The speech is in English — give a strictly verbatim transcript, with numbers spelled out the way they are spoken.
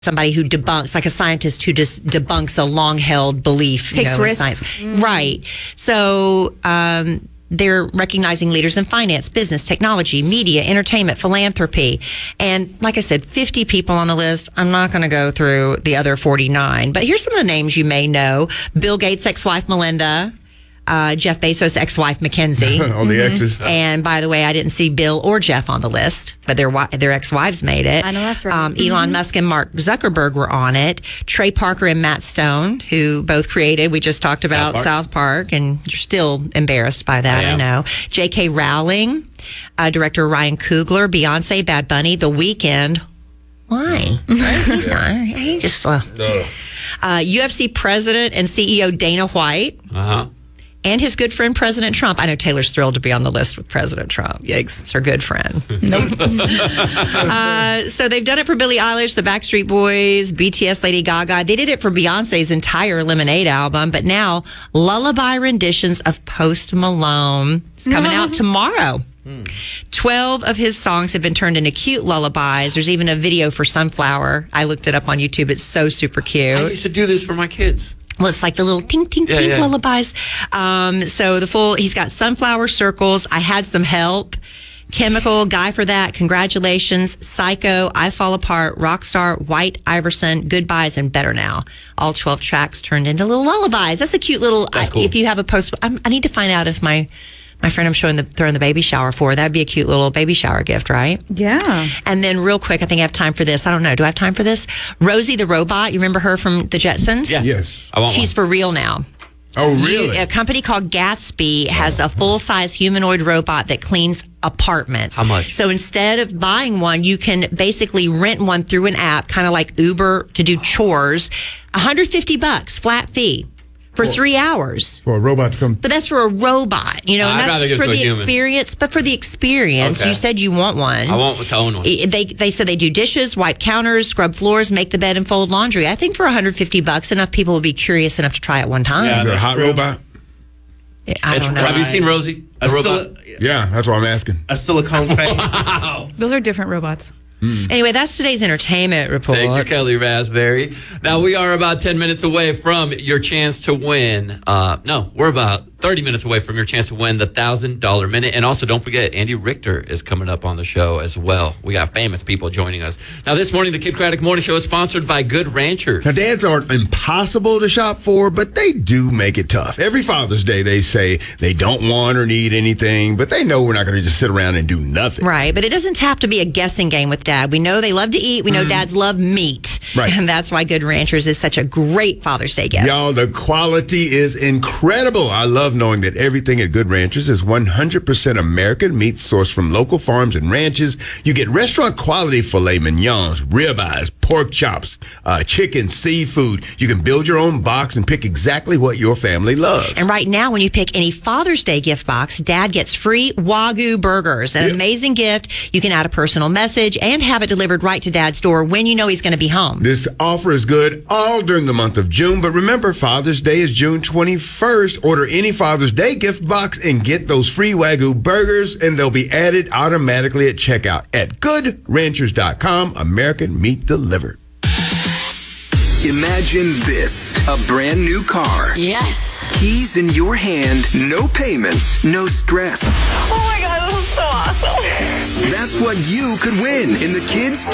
somebody who debunks, like a scientist who just debunks a long-held belief. Takes you know, risks. science. Mm. Right. So um, they're recognizing leaders in finance, business, technology, media, entertainment, philanthropy. And like I said, fifty people on the list. I'm not going to go through the other forty-nine. But here's some of the names you may know. Bill Gates' ex-wife, Melinda. Uh, Jeff Bezos' ex-wife, Mackenzie. On the exes. And by the way, I didn't see Bill or Jeff on the list, but their wi- their ex-wives made it. I know that's right. Um, Elon Mm-hmm. Musk and Mark Zuckerberg were on it. Trey Parker and Matt Stone, who both created, we just talked about South Park. South Park, and you're still embarrassed by that, I I, am. know. J K. Rowling, uh, director Ryan Coogler, Beyonce, Bad Bunny, The Weeknd. Why? Why is he not? He just uh, No. uh, U F C president and C E O Dana White. Uh-huh. And his good friend, President Trump. I know Taylor's thrilled to be on the list with President Trump. Yikes, it's her good friend. Nope. uh, so they've done it for Billie Eilish, the Backstreet Boys, B T S, Lady Gaga. They did it for Beyonce's entire Lemonade album. But now, lullaby renditions of Post Malone. It's coming out tomorrow. twelve of his songs have been turned into cute lullabies. There's even a video for Sunflower. I looked it up on YouTube. It's so super cute. I used to do this for my kids. Well, it's like the little ting, ting, Yeah, ting yeah. lullabies. Um, so the full, he's got Sunflower, Circles, I Had Some Help, Chemical, Guy for That, Congratulations, Psycho, I Fall Apart, Rockstar, White Iverson, Goodbyes, and Better Now. All twelve tracks turned into little lullabies. That's a cute little, I, cool. if you have a post, I'm, I need to find out if my, my friend I'm showing the, throwing the baby shower for, that'd be a cute little baby shower gift, right? Yeah. And then real quick, I think I have time for this. I don't know. Do I have time for this? Rosie the robot. You remember her from the Jetsons? Yeah. Yes. I want She's one. for real now. Oh, really? You- a company called Gatsby has a full-size humanoid robot that cleans apartments. How much? So instead of buying one, you can basically rent one through an app, kind of like Uber, to do chores. one hundred fifty bucks, flat fee, for three hours. For a robot to come. But that's for a robot, you know, and I'd that's rather give it for to a the human. experience. But for the experience, Okay. you said you want one. I want to own one. I- They they said they do dishes, wipe counters, scrub floors, make the bed, and fold laundry. I think for one hundred fifty bucks, enough people would be curious enough to try it one time. Yeah. Is it a that's hot true. robot? I It's- don't know. Have you seen Rosie? The A, robot? sil- Yeah, that's what I'm asking. a silicone face. Those are different robots. Anyway, that's today's entertainment report. Thank you, Kelly Raspberry. Now, we are about ten minutes away from your chance to win. Uh, no, we're about thirty minutes away from your chance to win the one thousand dollars Minute. And also, don't forget, Andy Richter is coming up on the show as well. We got famous people joining us. Now, this morning, the Kid Craddock Morning Show is sponsored by Good Ranchers. Now, dads aren't impossible to shop for, but they do make it tough. Every Father's Day, they say they don't want or need anything, but they know we're not going to just sit around and do nothing. Right, but it doesn't have to be a guessing game with Dad. We know they love to eat. We know dads love meat. Right. And that's why Good Ranchers is such a great Father's Day gift. Y'all, the quality is incredible. I love knowing that everything at Good Ranchers is one hundred percent American meat sourced from local farms and ranches. You get restaurant quality filet mignons, ribeyes, pork chops, uh, chicken, seafood. You can build your own box and pick exactly what your family loves. And right now, when you pick any Father's Day gift box, Dad gets free Wagyu burgers. An Yep. amazing gift. You can add a personal message and have it delivered right to Dad's door when you know he's going to be home. This offer is good all during the month of June, but remember, Father's Day is June twenty-first. Order any Father's Day gift box and get those free Wagyu burgers, and they'll be added automatically at checkout at good ranchers dot com. American meat delivered. Imagine this, a brand new car. Yes. Keys in your hand, no payments, no stress. Oh my God, this is so awesome. That's what you could win in the Kids